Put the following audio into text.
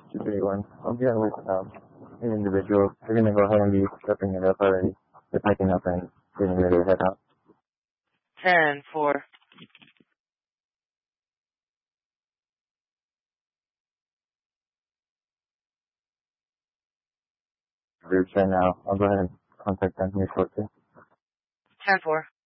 231. I'll be with an individual. They're going to go ahead and be stepping it up already. They're packing up and getting ready to head out. 10-4. Groups right now. I'll go ahead and contact them here shortly. 10-4.